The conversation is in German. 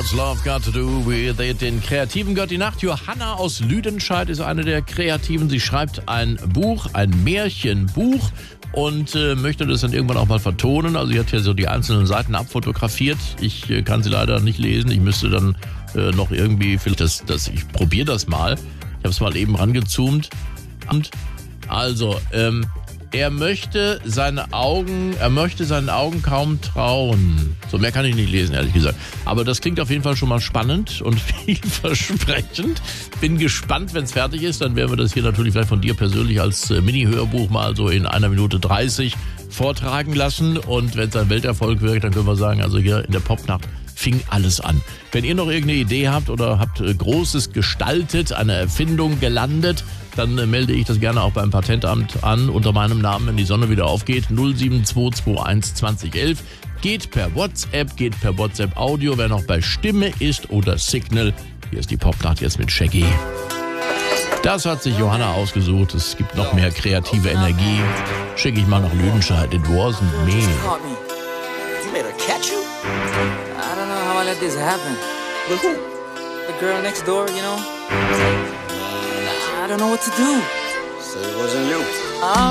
What's Love Got to Do with It? Den Kreativen gehört die Nacht. Johanna aus Lüdenscheid ist eine der Kreativen. Sie schreibt ein Buch, ein Märchenbuch und möchte das dann irgendwann auch mal vertonen. Also sie hat hier so die einzelnen Seiten abfotografiert. Ich kann sie leider nicht lesen. Ich müsste dann noch irgendwie, vielleicht ich probiere das mal. Ich habe es mal eben rangezoomt. Und also, er möchte seinen Augen kaum trauen. So mehr kann ich nicht lesen, ehrlich gesagt. Aber das klingt auf jeden Fall schon mal spannend und vielversprechend. Bin gespannt, wenn es fertig ist. Dann werden wir das hier natürlich vielleicht von dir persönlich als Mini-Hörbuch mal so in 1 Minute 30 vortragen lassen. Und wenn es ein Welterfolg wird, dann können wir sagen, also hier in der Popnacht fing alles an. Wenn ihr noch irgendeine Idee habt oder habt Großes gestaltet, eine Erfindung gelandet, dann melde ich das gerne auch beim Patentamt an unter meinem Namen, wenn die Sonne wieder aufgeht. 07221 2011. Geht per WhatsApp Audio, wer noch bei Stimme ist oder Signal. Hier ist die Popnacht jetzt mit Shaggy. Das hat sich Johanna ausgesucht. Es gibt noch mehr kreative Energie. Schicke ich mal nach Lüdenscheid. It wasn't me. You made her catch you? I don't know how I let this happen. With who? The girl next door, you know? I don't know what to do. So it wasn't you.